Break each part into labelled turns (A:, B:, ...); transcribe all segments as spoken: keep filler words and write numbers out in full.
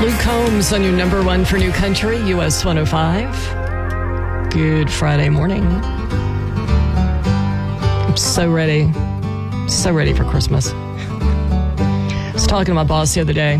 A: Luke Combs on your number one for New Country, U S one oh five. Good Friday morning. I'm so ready. So ready for Christmas. I was talking to my boss the other day,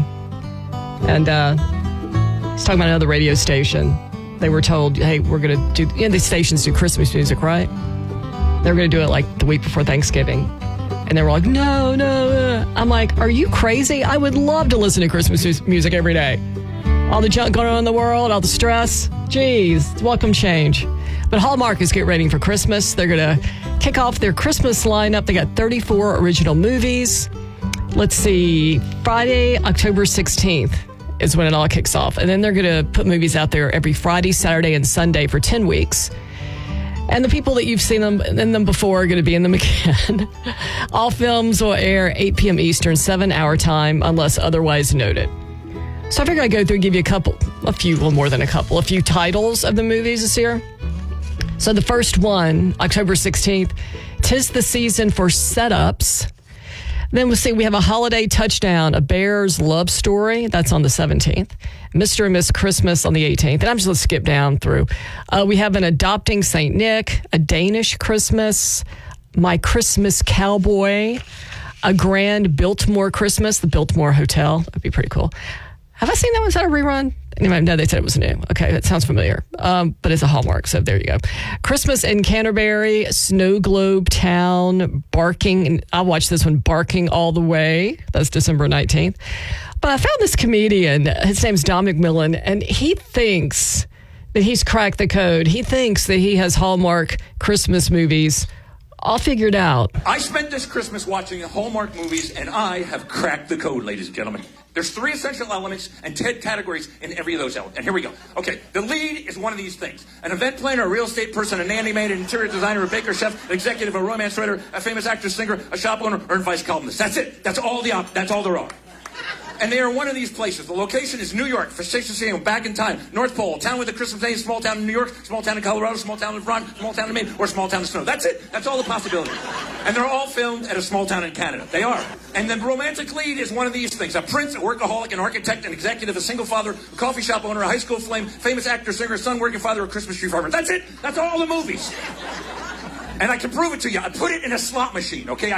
A: and uh, he's talking about another radio station. They were told, hey, we're going to do, you know, these stations do Christmas music, right? They were going to do it like the week before Thanksgiving. And they were like, no, no, no. I'm like, are you crazy? I would love to listen to Christmas music every day. All the junk going on in the world, all the stress. Jeez, welcome change. But Hallmark is getting ready for Christmas. They're going to kick off their Christmas lineup. They got thirty-four original movies. Let's see, Friday, October sixteenth is when it all kicks off. And then they're going to put movies out there every Friday, Saturday, and Sunday for ten weeks. And the people that you've seen them in them before are going to be in them again. All films will air eight p.m. Eastern, seven hour time, unless otherwise noted. So I figured I'd go through and give you a couple, a few, well, more than a couple, a few titles of the movies this year. So the first one, October sixteenth, 'Tis the Season for Setups. Then we'll see, we have a holiday touchdown, A Bear's Love Story. That's on the seventeenth. Mister and Miss Christmas on the eighteenth. And I'm just going to skip down through. Uh, we have an Adopting Saint Nick, A Danish Christmas, My Christmas Cowboy, A Grand Biltmore Christmas, the Biltmore Hotel. That'd be pretty cool. Have I seen that one? Is that a rerun? Anyway, no, they said it was new. Okay, that sounds familiar. Um, but it's a Hallmark, so there you go. Christmas in Canterbury, Snow Globe Town, Barking. I watched this one, Barking All the Way. That's December nineteenth. But I found this comedian. His name's Don McMillan, and he thinks that he's cracked the code. He thinks that he has Hallmark Christmas movies all figured out.
B: I spent this Christmas watching Hallmark movies, and I have cracked the code, ladies and gentlemen. There's three essential elements and ten categories in every of those elements. And here we go. Okay, the lead is one of these things. An event planner, a real estate person, a nanny maid, an interior designer, a baker, chef, an executive, a romance writer, a famous actor, singer, a shop owner, or a vice columnist. That's it. That's all the op- That's all there are. And they are one of these places. The location is New York, fictitious name, back in time. North Pole, town with a Christmas name, small town in New York, small town in Colorado, small town in Vermont, small town in Maine, or small town in Snow. That's it. That's all the possibilities. And they're all filmed at a small town in Canada. They are. And the romantic lead is one of these things. A prince, a workaholic, an architect, an executive, a single father, a coffee shop owner, a high school flame, famous actor, singer, son, working father, a Christmas tree farmer. That's it. That's all the movies. And I can prove it to you. I put it in a slot machine, okay?